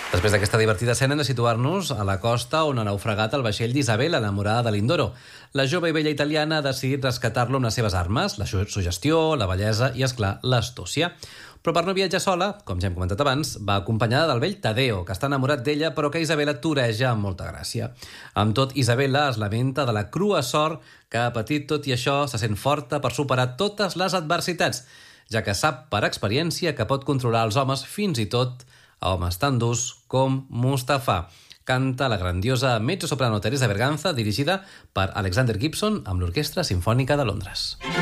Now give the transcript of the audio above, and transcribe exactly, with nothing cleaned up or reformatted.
Després d'aquesta divertida escena hem de situar-nos a la costa on ha naufragat el vaixell d'Isabel, enamorada de Lindoro. La jove i bella italiana ha decidit rescatar-lo amb les seves armes, la suggestió, la bellesa i, esclar, l'astúcia. Però per no viatjar sola, com ja hem comentat abans, va acompanyada del vell Tadeo, que està enamorat d'ella, però que Isabela toreja amb molta gràcia. Amb tot, Isabela es lamenta de la crua sort que ha patit, tot i això se sent forta per superar totes les adversitats, ja que sap per experiència que pot controlar els homes, fins i tot a homes tan durs com Mustafa. Canta la grandiosa mezzosoprano Teresa Berganza, dirigida per Alexander Gibson amb l'Orquestra Simfònica de Londres.